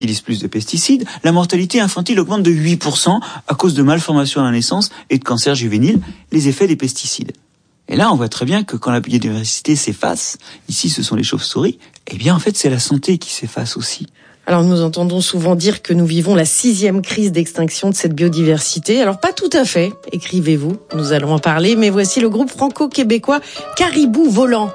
utilisent plus de pesticides, la mortalité infantile augmente de 8% à cause de malformations à la naissance et de cancers juvéniles, les effets des pesticides. Et là, on voit très bien que quand la biodiversité s'efface, ici ce sont les chauves-souris, eh bien en fait c'est la santé qui s'efface aussi. Alors nous entendons souvent dire que nous vivons la 6e crise d'extinction de cette biodiversité. Alors pas tout à fait, écrivez-vous, nous allons en parler, mais voici le groupe franco-québécois Caribou Volant.